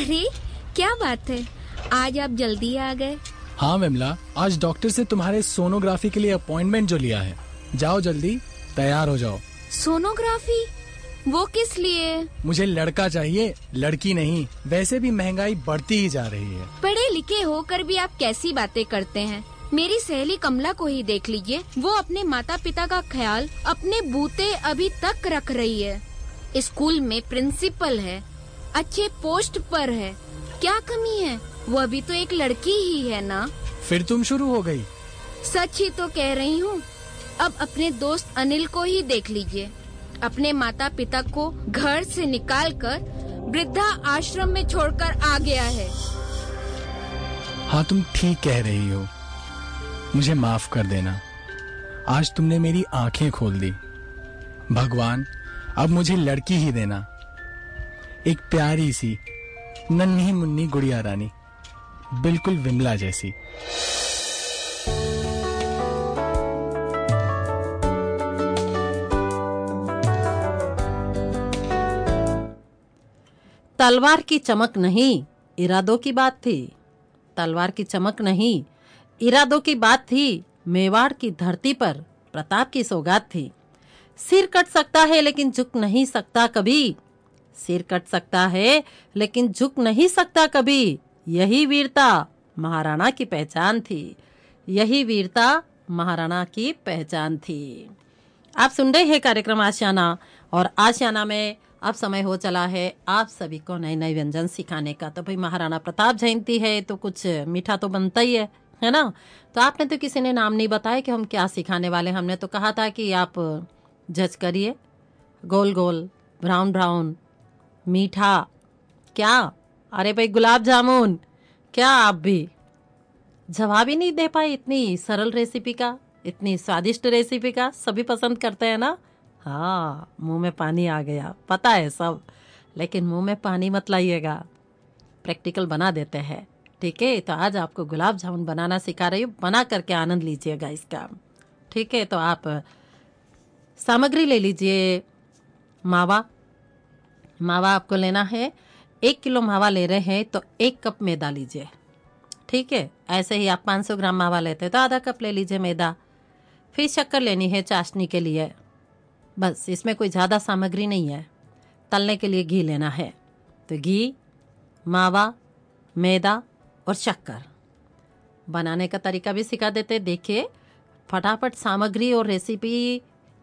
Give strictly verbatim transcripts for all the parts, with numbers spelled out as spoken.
अरे क्या बात है, आज आप जल्दी आ गए। हाँ विमला, आज डॉक्टर से तुम्हारे सोनोग्राफी के लिए अपॉइंटमेंट जो लिया है। जाओ जल्दी तैयार हो जाओ। सोनोग्राफी? वो किस लिए? मुझे लड़का चाहिए, लड़की नहीं। वैसे भी महंगाई बढ़ती ही जा रही है। पढ़े लिखे होकर भी आप कैसी बातें करते हैं। मेरी सहेली कमला को ही देख लीजिए, वो अपने माता पिता का ख्याल अपने बूते अभी तक रख रही है। स्कूल में प्रिंसिपल है, अच्छे पोस्ट पर है, क्या कमी है? वो अभी तो एक लड़की ही है ना। फिर तुम शुरू हो गई। सच ही तो कह रही हूँ। अब अपने दोस्त अनिल को ही देख लीजिए, अपने माता पिता को घर से निकालकर वृद्धा आश्रम में छोड़कर आ गया है। हाँ तुम ठीक कह रही हो, मुझे माफ कर देना। आज तुमने मेरी आंखें खोल दी। भगवान अब मुझे लड़की ही देना, एक प्यारी सी नन्ही मुन्नी गुड़िया रानी, बिल्कुल विमला जैसी। तलवार की चमक नहीं, इरादों की बात थी। तलवार की चमक नहीं, इरादों की बात थी। मेवाड़ की धरती पर प्रताप की सौगात थी। सिर कट सकता है लेकिन झुक नहीं सकता कभी। सिर कट सकता है लेकिन झुक नहीं सकता कभी। यही वीरता महाराणा की पहचान थी। यही वीरता महाराणा की पहचान थी। आप सुन रहे हैं कार्यक्रम आशियाना, और आशियाना में अब समय हो चला है आप सभी को नए नए व्यंजन सिखाने का। तो भाई महाराणा प्रताप जयंती है तो कुछ मीठा तो बनता ही है, है ना। तो आपने तो किसी ने नाम नहीं बताया कि हम क्या सिखाने वाले। हमने तो कहा था कि आप जज करिए। गोल गोल, ब्राउन ब्राउन, मीठा, क्या? अरे भाई गुलाब जामुन, क्या? आप भी जवाब ही नहीं दे पाए इतनी सरल रेसिपी का, इतनी स्वादिष्ट रेसिपी का। सभी पसंद करते हैं ना। हाँ, मुंह में पानी आ गया, पता है सब, लेकिन मुंह में पानी मत लाइएगा, प्रैक्टिकल बना देते हैं। ठीक है, तो आज आपको गुलाब जामुन बनाना सिखा रही हूँ, बना करके आनंद लीजिएगा इसका। ठीक है, तो आप सामग्री ले लीजिए। मावा, मावा आपको लेना है। एक किलो मावा ले रहे हैं तो एक कप मैदा लीजिए। ठीक है, ऐसे ही आप पाँच सौ ग्राम मावा लेते हैं तो आधा कप ले लीजिए मैदा। फिर शक्कर लेनी है चाशनी के लिए, बस इसमें कोई ज़्यादा सामग्री नहीं है। तलने के लिए घी लेना है, तो घी, मावा, मैदा और शक्कर। बनाने का तरीका भी सिखा देते। देखिए, फटाफट सामग्री और रेसिपी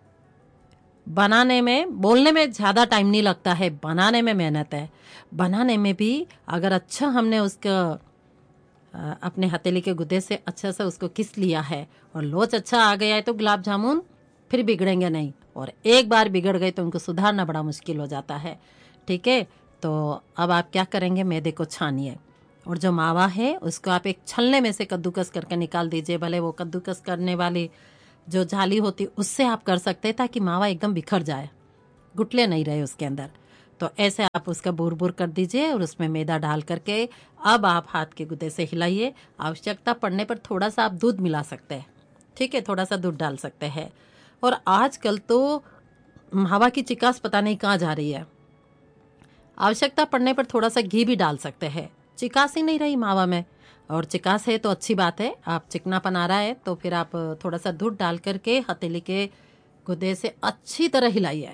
बनाने में, बोलने में ज़्यादा टाइम नहीं लगता है, बनाने में मेहनत है। बनाने में भी अगर अच्छा हमने उसका अपने हथेली के गुद्दे से अच्छा से उसको किस लिया है और लोच अच्छा आ गया है तो गुलाब जामुन फिर बिगड़ेंगे नहीं, और एक बार बिगड़ गए तो उनको सुधारना बड़ा मुश्किल हो जाता है। ठीक है, तो अब आप क्या करेंगे, मैदे को छानिए और जो मावा है उसको आप एक छलने में से कद्दूकस करके निकाल दीजिए। भले वो कद्दूकस करने वाली जो झाली होती उससे आप कर सकते हैं, ताकि मावा एकदम बिखर जाए, गुटले नहीं रहे उसके अंदर। तो ऐसे आप उसका बूर बूर कर दीजिए और उसमें मैदा डाल करके अब आप हाथ के गुद्दे से हिलाइए। आवश्यकता पड़ने पर थोड़ा सा आप दूध मिला सकते हैं। ठीक है, थोड़ा सा दूध डाल सकते हैं। और आजकल तो मावा की चिकास पता नहीं कहाँ जा रही है। आवश्यकता पड़ने पर थोड़ा सा घी भी डाल सकते हैं। चिकास ही नहीं रही मावा में, और चिकास है तो अच्छी बात है। आप चिकनापन आ रहा है तो फिर आप थोड़ा सा दूध डाल करके हथेली के गुद्दे से अच्छी तरह हिलाइए।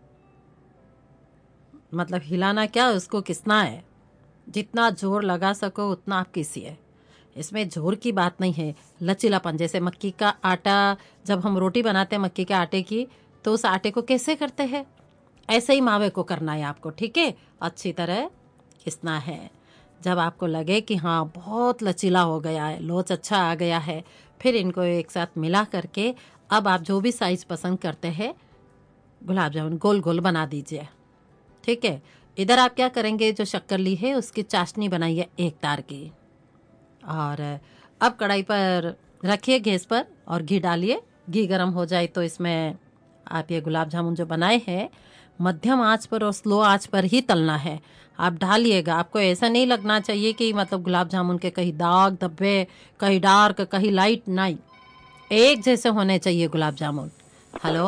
मतलब हिलाना क्या, उसको किसना है, जितना जोर लगा सको उतना आप कीसिए। इसमें जोर की बात नहीं है, लचीलापन। जैसे मक्की का आटा, जब हम रोटी बनाते हैं मक्की के आटे की, तो उस आटे को कैसे करते हैं, ऐसे ही मावे को करना है आपको। ठीक है, अच्छी तरह घिसना है। जब आपको लगे कि हाँ बहुत लचीला हो गया है, लोच अच्छा आ गया है, फिर इनको एक साथ मिला करके अब आप जो भी साइज पसंद करते हैं गुलाब जामुन गोल गोल बना दीजिए। ठीक है, इधर आप क्या करेंगे, जो शक्कर ली है उसकी चाशनी बनाइए एक तार की, और अब कढ़ाई पर रखिए गैस पर और घी डालिए। घी गर्म हो जाए तो इसमें आप ये गुलाब जामुन जो बनाए हैं मध्यम आंच पर और स्लो आंच पर ही तलना है। आप डालिएगा, आपको ऐसा नहीं लगना चाहिए कि मतलब गुलाब जामुन के कहीं दाग धब्बे, कहीं डार्क कहीं लाइट, नहीं, एक जैसे होने चाहिए गुलाब जामुन। हेलो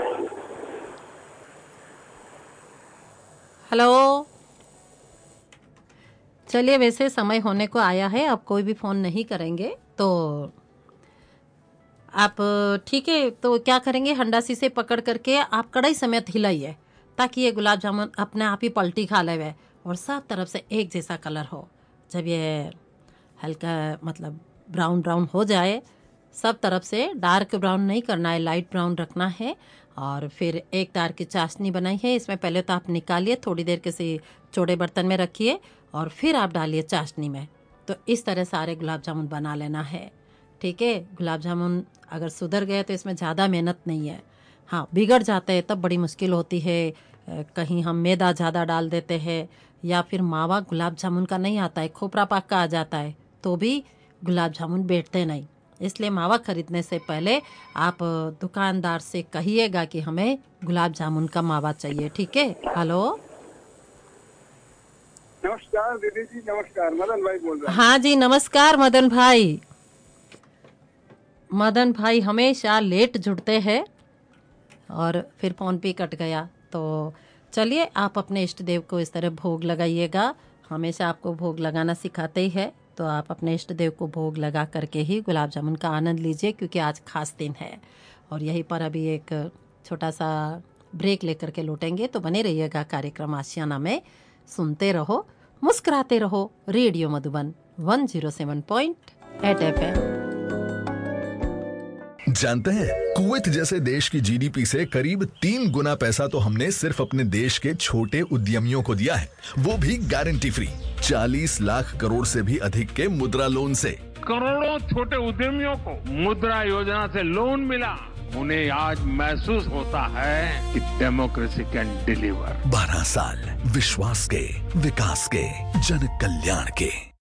हेलो चलिए, वैसे समय होने को आया है, अब कोई भी फोन नहीं करेंगे, तो आप ठीक है, तो क्या करेंगे, हंडासी से पकड़ करके आप कड़ाई समेत हिलाइए ताकि ये गुलाब जामुन अपने आप ही पलटी खा ले और सब तरफ से एक जैसा कलर हो। जब ये हल्का मतलब ब्राउन ब्राउन हो जाए, सब तरफ से, डार्क ब्राउन नहीं करना है, लाइट ब्राउन रखना है। और फिर एक तार की चाशनी बनाई है, इसमें पहले तो आप निकालिए, थोड़ी देर किसी चौड़े बर्तन में रखिए और फिर आप डालिए चाशनी में। तो इस तरह सारे गुलाब जामुन बना लेना है। ठीक है, गुलाब जामुन अगर सुधर गए तो इसमें ज़्यादा मेहनत नहीं है। हाँ, बिगड़ जाते हैं तब बड़ी मुश्किल होती है, कहीं हम मैदा ज़्यादा डाल देते हैं या फिर मावा गुलाब जामुन का नहीं आता है, खोपरा पाक का आ जाता है, तो भी गुलाब जामुन बैठते नहीं। इसलिए मावा खरीदने से पहले आप दुकानदार से कहिएगा कि हमें गुलाब जामुन का मावा चाहिए। ठीक है। हेलो, नमस्कार दीदी जी। नमस्कार, मदन भाई बोल रहा हूँ। हाँ जी, नमस्कार मदन भाई। मदन भाई हमेशा लेट जुड़ते हैं और फिर फोन पे कट गया। तो चलिए, आप अपने इष्ट देव को इस तरह भोग लगाइएगा। हमेशा आपको भोग लगाना सिखाते ही है, तो आप अपने इष्ट देव को भोग लगा करके ही गुलाब जामुन का आनंद लीजिए, क्योंकि आज खास दिन है। और यहीं पर अभी एक छोटा सा ब्रेक लेकर के लौटेंगे, तो बने रहिएगा कार्यक्रम आशियाना में। सुनते रहो, मुस्कुराते रहो। Radio Madhuban one zero seven point eight F M. जानते हैं, कुवैत जैसे देश की जीडीपी से करीब तीन गुना पैसा तो हमने सिर्फ अपने देश के छोटे उद्यमियों को दिया है, वो भी गारंटी फ्री। चालीस लाख करोड़ से भी अधिक के मुद्रा लोन से। करोड़ों छोटे उद्यमियों को मुद्रा योजना से लोन मिला। उन्हें आज महसूस होता है कि डेमोक्रेसी कैन डिलीवर। बारह साल विश्वास के, विकास के, जन कल्याण के।